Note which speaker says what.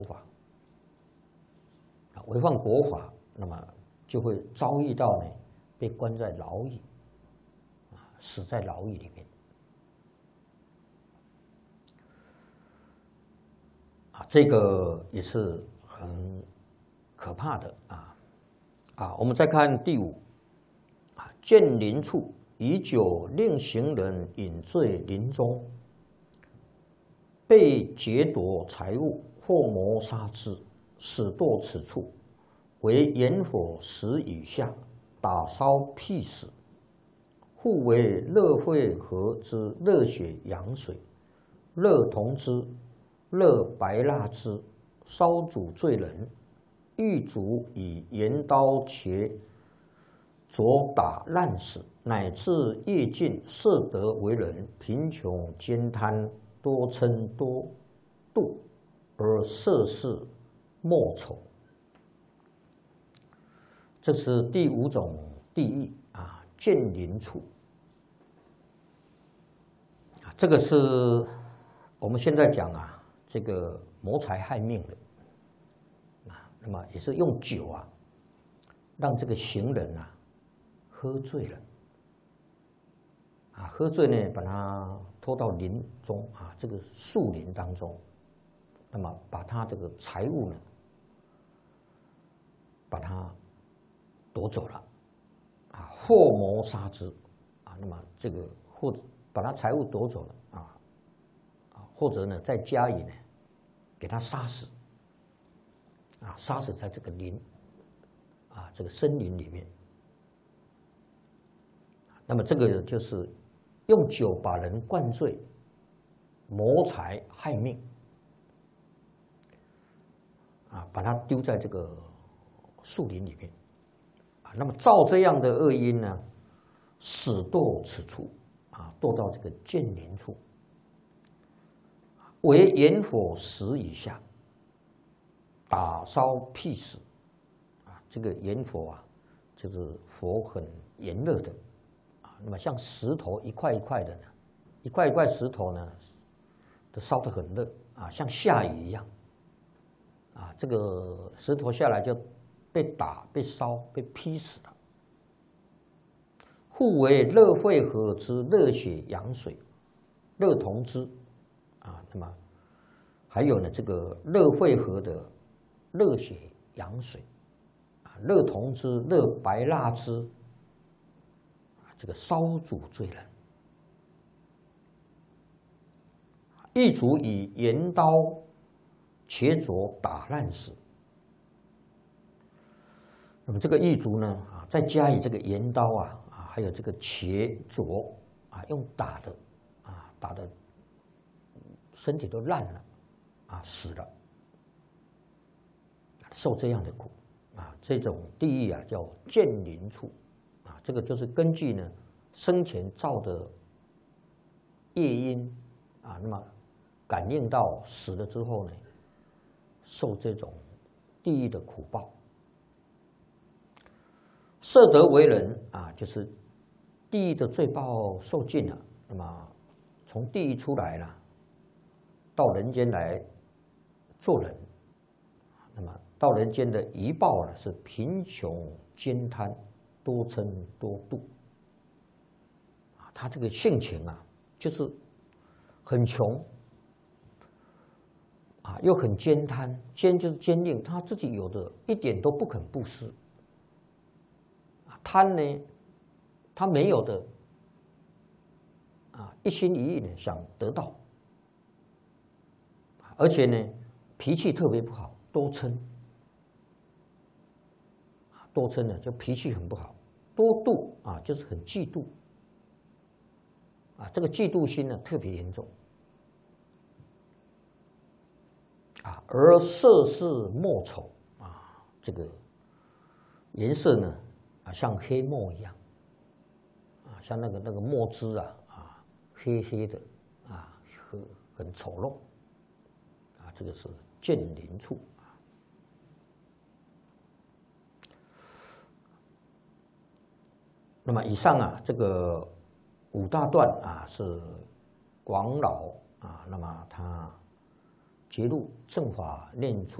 Speaker 1: 法啊，违反国法，那么就会遭遇到呢被关在牢狱啊，死在牢狱里面啊，这个也是很可怕的啊。我们再看第5啊，见邻处以酒令行人饮醉林中，被劫夺财物或谋杀之，死堕此处，为炎火10以下，打烧辟死。复为热会河之热血羊水，热铜之，热白蜡之，烧煮罪人，狱卒以盐刀切啄打烂死，乃至夜尽色得为人，贫穷兼贪，多嗔多妒，而涉世莫丑。这是第5种地狱啊，见邻处啊，这个是我们现在讲啊，这个谋财害命的啊，那么也是用酒啊，让这个行人啊喝醉了啊，喝醉呢，把他拖到林中啊，这个树林当中，那么把他这个财物呢，把他夺走了啊，或谋杀之啊，那么这个或者把他财物夺走了啊，或者呢再加以呢给他杀死啊，杀死在这个林啊这个森林里面。那么这个就是用酒把人灌醉，谋财害命啊，把他丢在这个树林里面啊。那么照这样的恶因呢，死堕此处啊，堕到这个见邻处，为炎火10以下，打烧辟死啊。这个炎火啊，就是火很炎热的。那么像石头一块一块的呢，一块一块石头呢，都烧得很热啊，像下雨一样啊。这个石头下来就被打、被烧、被劈死了。复为热会河之热血羊水，热铜之啊。那么还有呢，这个热会河的热血羊水啊，热铜之、热白蜡之。这个烧煮罪人，狱卒以盐刀切啄打烂死。那么这个狱卒呢啊，再加以这个盐刀还有这个切啄啊，用打的啊，打的身体都烂了啊，死了，受这样的苦啊，这种地狱啊叫见邻处。这个就是根据呢生前造的业因啊，那么感应到死了之后呢，受这种地狱的苦报。色得为人啊，就是地狱的罪报受尽了，那么从地狱出来了，到人间来做人。那么到人间的遗报呢，是贫穷兼贪。多嗔多妒啊，他这个性情啊，就是很穷啊，又很坚贪，坚就是坚定，他自己有的一点都不肯布施啊。贪呢，他没有的啊，一心一意呢想得到，而且呢脾气特别不好，多嗔。多嗔呢，就脾气很不好；多妒啊，就是很嫉妒啊。这个嫉妒心呢，特别严重啊。而色是墨丑啊，这个颜色呢啊，像黑墨一样啊，像那个墨汁黑黑的啊，很丑陋啊。这个是见邻处。那么以上啊，这个5大段啊是广老啊，那么他结入正法念处。